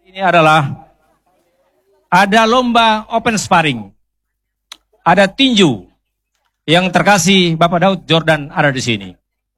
Ini adalah ada lomba open sparring, ada tinju yang terkasih Bapak Daud Jordan ada di sini.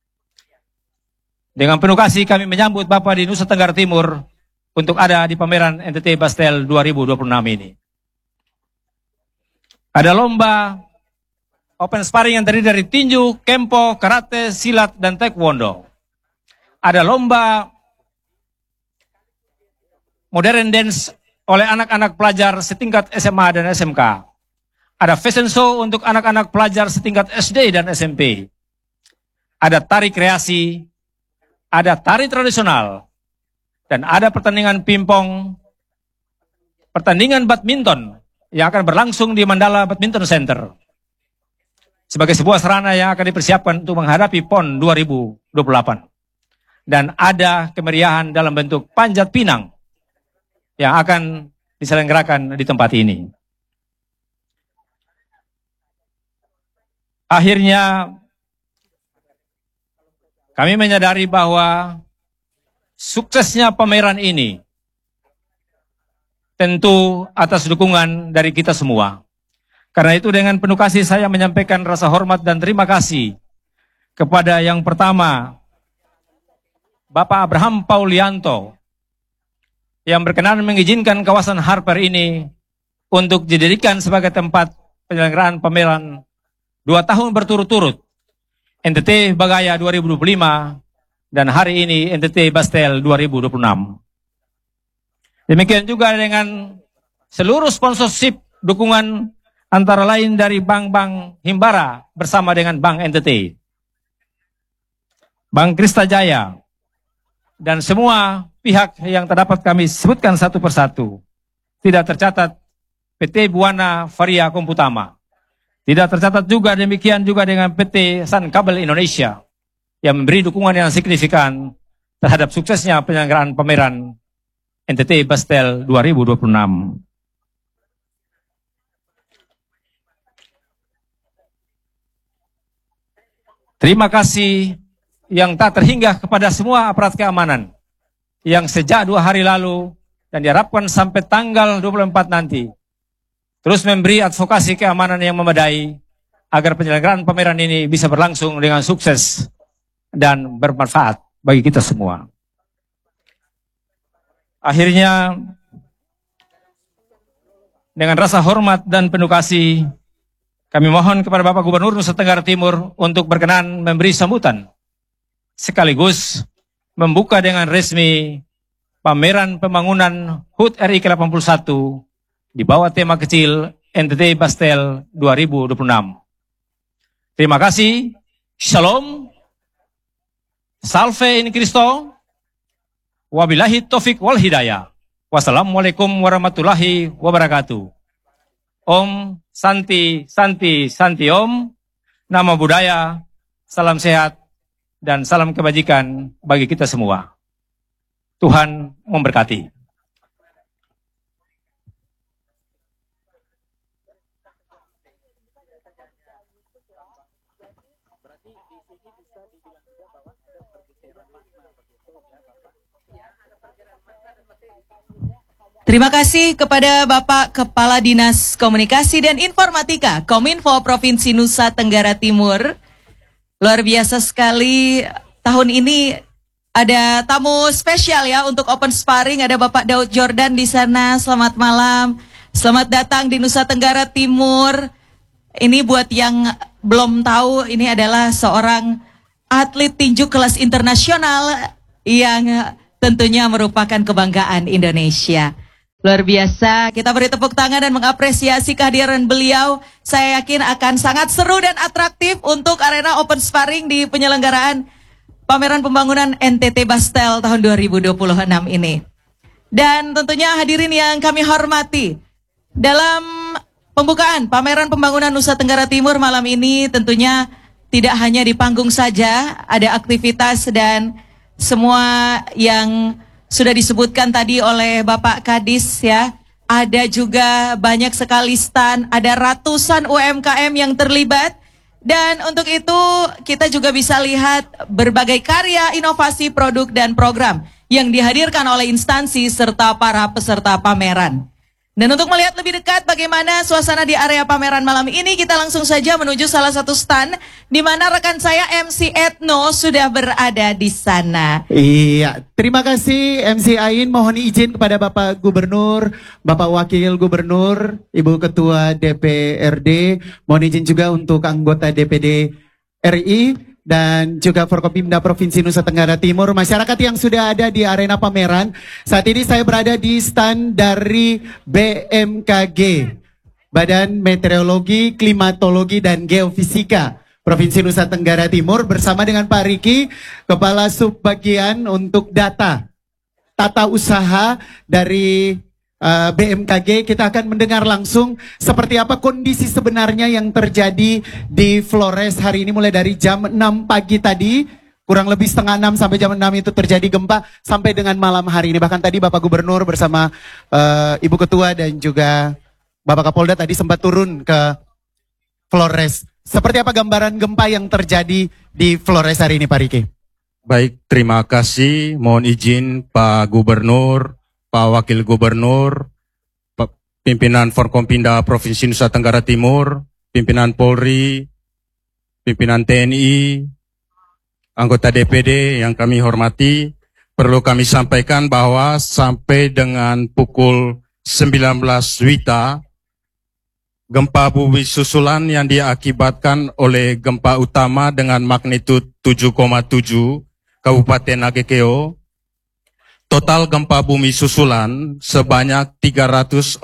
Dengan penuh kasih kami menyambut Bapak di Nusa Tenggara Timur untuk ada di pameran NTT Bastel 2026 ini. Ada lomba open sparring yang terdiri dari tinju, kempo, karate, silat, dan taekwondo. Ada lomba modern dance oleh anak-anak pelajar setingkat SMA dan SMK. Ada fashion show untuk anak-anak pelajar setingkat SD dan SMP. Ada tari kreasi, ada tari tradisional, dan ada pertandingan pingpong, pertandingan badminton yang akan berlangsung di Mandala Badminton Center sebagai sebuah sarana yang akan dipersiapkan untuk menghadapi PON 2028. Dan ada kemeriahan dalam bentuk panjat pinang yang akan diselenggarakan di tempat ini. Akhirnya kami menyadari bahwa suksesnya pameran ini tentu atas dukungan dari kita semua. Karena itu dengan penuh kasih saya menyampaikan rasa hormat dan terima kasih kepada yang pertama, Bapak Abraham Paulianto, yang berkenan mengizinkan kawasan Harper ini untuk dijadikan sebagai tempat penyelenggaraan pameran 2 tahun berturut-turut NTT Bagaya 2025 dan hari ini NTT Bastel 2026. Demikian juga dengan seluruh sponsorship dukungan antara lain dari Bank Himbara bersama dengan Bank NTT, Bank Krista Jaya, dan semua pihak yang terdapat kami sebutkan satu persatu. Tidak tercatat PT Buana Varia Komputama. Tidak tercatat juga demikian juga dengan PT Sun Kabel Indonesia yang memberi dukungan yang signifikan terhadap suksesnya penyelenggaraan pameran NTT Bastel 2026. Terima kasih yang tak terhingga kepada semua aparat keamanan yang sejak 2 hari lalu dan diharapkan sampai tanggal 24 nanti terus memberi advokasi keamanan yang memadai agar penyelenggaraan pameran ini bisa berlangsung dengan sukses dan bermanfaat bagi kita semua. Akhirnya, dengan rasa hormat dan penuh kasih, kami mohon kepada Bapak Gubernur Nusa Tenggara Timur untuk berkenan memberi sambutan, sekaligus membuka dengan resmi pameran pembangunan HUT RI ke-81 di bawah tema kecil NTT Bastel 2026. Terima kasih. Shalom. Salve in Cristo. Wabillahi taufik wal hidayah. Wassalamualaikum warahmatullahi wabarakatuh. Om Santi Santi Santi Om. Nama budaya, salam sehat, dan salam kebajikan bagi kita semua. Tuhan memberkati. Terima kasih kepada Bapak Kepala Dinas Komunikasi dan Informatika Kominfo Provinsi Nusa Tenggara Timur. Luar biasa sekali, tahun ini ada tamu spesial ya untuk open sparring, ada Bapak Daud Jordan di sana. Selamat malam, selamat datang di Nusa Tenggara Timur. Ini buat yang belum tahu, ini adalah seorang atlet tinju kelas internasional yang tentunya merupakan kebanggaan Indonesia. Luar biasa, kita beri tepuk tangan dan mengapresiasi kehadiran beliau. Saya yakin akan sangat seru dan atraktif untuk arena open sparring di penyelenggaraan pameran pembangunan NTT Bastel tahun 2026 ini. Dan tentunya hadirin yang kami hormati, dalam pembukaan pameran pembangunan Nusa Tenggara Timur malam ini tentunya tidak hanya di panggung saja, ada aktivitas dan semua yang sudah disebutkan tadi oleh Bapak Kadis ya. Ada juga banyak sekali stand, ada ratusan UMKM yang terlibat. Dan untuk itu kita juga bisa lihat berbagai karya, inovasi, produk dan program yang dihadirkan oleh instansi serta para peserta pameran. Dan untuk melihat lebih dekat bagaimana suasana di area pameran malam ini, kita langsung saja menuju salah satu stand di mana rekan saya MC Etno sudah berada di sana. Iya, terima kasih MC Ain. Mohon izin kepada Bapak Gubernur, Bapak Wakil Gubernur, Ibu Ketua DPRD. Mohon izin juga untuk anggota DPD RI dan juga Forkopimda Provinsi Nusa Tenggara Timur, masyarakat yang sudah ada di arena pameran. Saat ini saya berada di stand dari BMKG, Badan Meteorologi, Klimatologi, dan Geofisika Provinsi Nusa Tenggara Timur, bersama dengan Pak Riki, Kepala Subbagian untuk Data Tata Usaha dari BMKG. Kita akan mendengar langsung seperti apa kondisi sebenarnya yang terjadi di Flores hari ini, mulai dari jam 6 pagi tadi, kurang lebih setengah 6 sampai jam 6 itu terjadi gempa, sampai dengan malam hari ini. Bahkan tadi Bapak Gubernur bersama Ibu Ketua dan juga Bapak Kapolda tadi sempat turun ke Flores. Seperti apa gambaran gempa yang terjadi di Flores hari ini, Pak Riki? Baik, terima kasih. Mohon izin Pak Gubernur, Pak Wakil Gubernur, pimpinan Forkompinda Provinsi Nusa Tenggara Timur, pimpinan Polri, pimpinan TNI, anggota DPD yang kami hormati, perlu kami sampaikan bahwa sampai dengan pukul 19 WITA, gempa bumi susulan yang diakibatkan oleh gempa utama dengan magnitud 7,7 Kabupaten Nagekeo, total gempa bumi susulan sebanyak 341.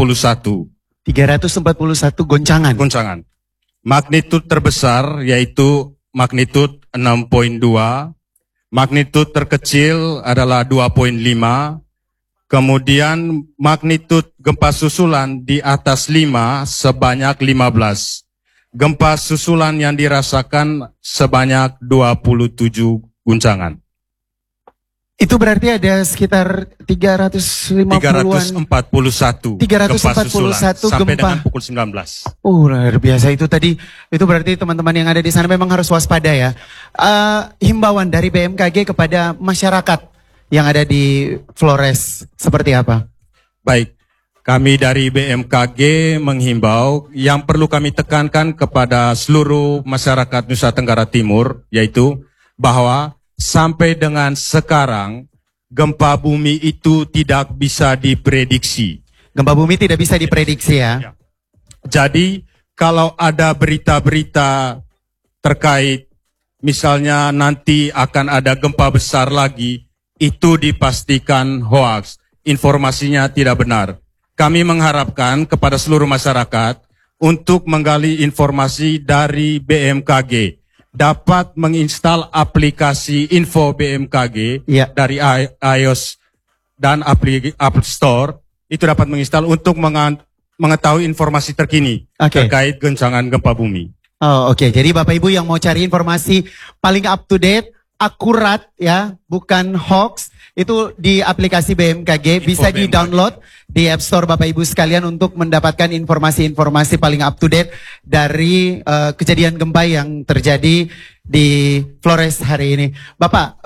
341 goncangan. Goncangan. Magnitud terbesar yaitu magnitud 6,2. Magnitud terkecil adalah 2,5. Kemudian magnitud gempa susulan di atas 5 sebanyak 15. Gempa susulan yang dirasakan sebanyak 27 guncangan. Itu berarti ada sekitar 350-an. 341 sampai dengan pukul 19. Luar biasa itu tadi. Itu berarti teman-teman yang ada di sana memang harus waspada ya. Himbauan dari BMKG kepada masyarakat yang ada di Flores seperti apa? Baik, kami dari BMKG menghimbau yang perlu kami tekankan kepada seluruh masyarakat Nusa Tenggara Timur, yaitu bahwa sampai dengan sekarang, gempa bumi itu tidak bisa diprediksi. Gempa bumi tidak bisa diprediksi ya? Jadi, kalau ada berita-berita terkait, misalnya nanti akan ada gempa besar lagi, itu dipastikan hoaks. Informasinya tidak benar. Kami mengharapkan kepada seluruh masyarakat untuk menggali informasi dari BMKG. Dapat menginstal aplikasi Info BMKG dari iOS dan Apple Store, itu dapat menginstal untuk mengetahui informasi terkini terkait goncangan gempa bumi. Oke. Jadi Bapak Ibu yang mau cari informasi paling up to date, akurat ya, bukan hoax, itu di aplikasi BMKG bisa di-download di App Store Bapak Ibu sekalian untuk mendapatkan informasi-informasi paling up to date dari kejadian gempa yang terjadi di Flores hari ini. Bapak,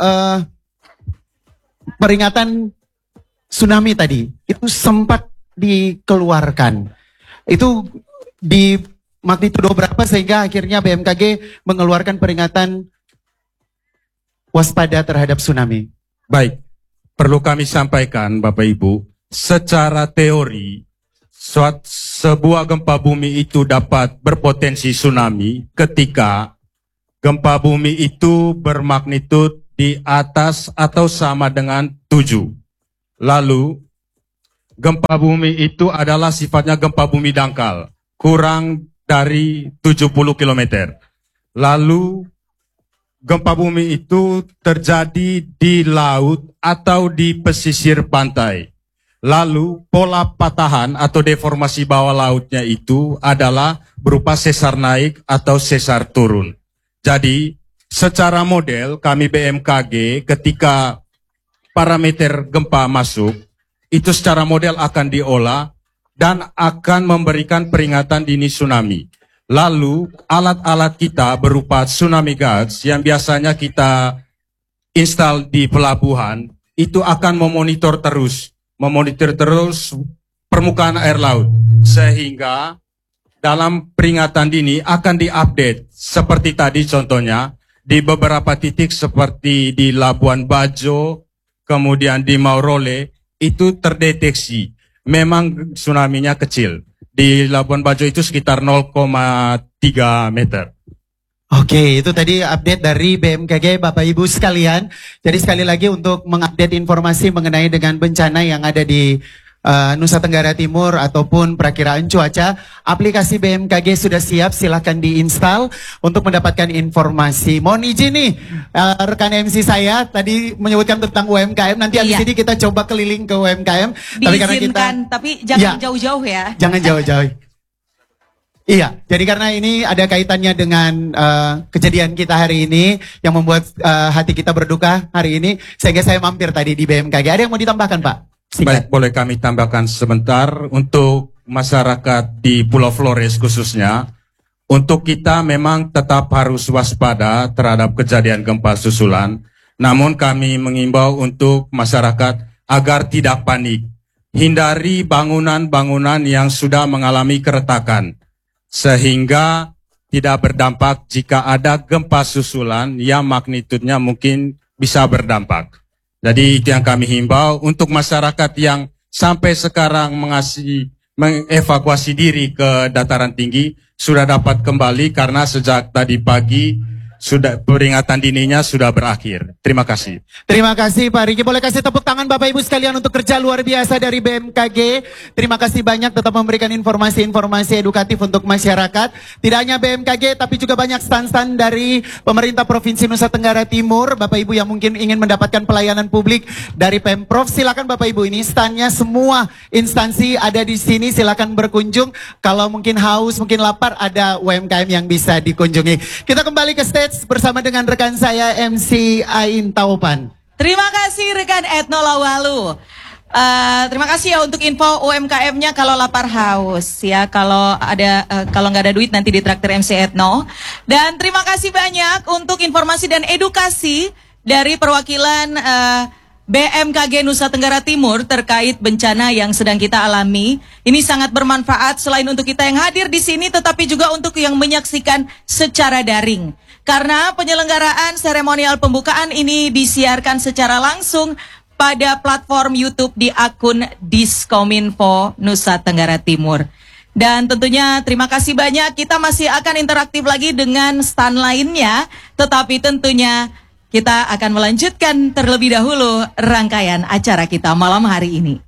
peringatan tsunami tadi itu sempat dikeluarkan. Itu di magnitudo berapa sehingga akhirnya BMKG mengeluarkan peringatan waspada terhadap tsunami? Baik. Perlu kami sampaikan Bapak Ibu, secara teori, sebuah gempa bumi itu dapat berpotensi tsunami ketika gempa bumi itu bermagnitud di atas atau sama dengan 7. Lalu, gempa bumi itu adalah sifatnya gempa bumi dangkal, kurang dari 70 km. Lalu, gempa bumi itu terjadi di laut atau di pesisir pantai. Lalu pola patahan atau deformasi bawah lautnya itu adalah berupa sesar naik atau sesar turun. Jadi secara model kami BMKG ketika parameter gempa masuk, itu secara model akan diolah dan akan memberikan peringatan dini tsunami. Lalu alat-alat kita berupa tsunami guards yang biasanya kita install di pelabuhan itu akan memonitor terus permukaan air laut, sehingga dalam peringatan dini akan diupdate seperti tadi contohnya di beberapa titik seperti di Labuan Bajo, kemudian di Maurole itu terdeteksi memang tsunami-nya kecil. Di Labuan Bajo itu sekitar 0,3 meter. Oke, itu tadi update dari BMKG Bapak Ibu sekalian. Jadi sekali lagi untuk mengupdate informasi mengenai dengan bencana yang ada di Nusa Tenggara Timur ataupun perakiraan cuaca, aplikasi BMKG sudah siap, silahkan diinstal untuk mendapatkan informasi. Mohon izin nih, rekan MC saya tadi menyebutkan tentang UMKM, nanti habis ini kita coba keliling ke UMKM. Diizinkan, tapi jangan jauh-jauh ya. Jangan jauh-jauh. Iya, jadi karena ini ada kaitannya dengan kejadian kita hari ini yang membuat hati kita berduka hari ini, sehingga saya mampir tadi di BMKG. Ada yang mau ditambahkan, Pak? Baik, boleh kami tambahkan sebentar untuk masyarakat di Pulau Flores khususnya. Untuk kita memang tetap harus waspada terhadap kejadian gempa susulan. Namun kami mengimbau untuk masyarakat agar tidak panik. Hindari bangunan-bangunan yang sudah mengalami keretakan. Sehingga tidak berdampak jika ada gempa susulan yang magnitudenya mungkin bisa berdampak. Jadi itu yang kami himbau untuk masyarakat yang sampai sekarang mengevakuasi diri ke dataran tinggi sudah dapat kembali karena sejak tadi pagi sudah peringatan dininya sudah berakhir. Terima kasih. Terima kasih Pak Riki. Boleh kasih tepuk tangan Bapak Ibu sekalian untuk kerja luar biasa dari BMKG. Terima kasih banyak tetap memberikan informasi-informasi edukatif untuk masyarakat. Tidak hanya BMKG tapi juga banyak stan-stan dari pemerintah Provinsi Nusa Tenggara Timur. Bapak Ibu yang mungkin ingin mendapatkan pelayanan publik dari Pemprov, silakan Bapak Ibu, ini stannya semua instansi ada di sini, silakan berkunjung. Kalau mungkin haus, mungkin lapar, ada UMKM yang bisa dikunjungi. Kita kembali ke stage bersama dengan rekan saya MC Ain Taupan. Terima kasih rekan Etno Lawalu. Terima kasih ya untuk info UMKM-nya kalau lapar haus ya, kalau nggak ada duit nanti ditraktir MC Etno. Dan terima kasih banyak untuk informasi dan edukasi dari perwakilan BMKG Nusa Tenggara Timur terkait bencana yang sedang kita alami. Ini sangat bermanfaat selain untuk kita yang hadir di sini, tetapi juga untuk yang menyaksikan secara daring. Karena penyelenggaraan seremonial pembukaan ini disiarkan secara langsung pada platform YouTube di akun Diskominfo Nusa Tenggara Timur. Dan tentunya terima kasih banyak, kita masih akan interaktif lagi dengan stand lainnya, tetapi tentunya kita akan melanjutkan terlebih dahulu rangkaian acara kita malam hari ini.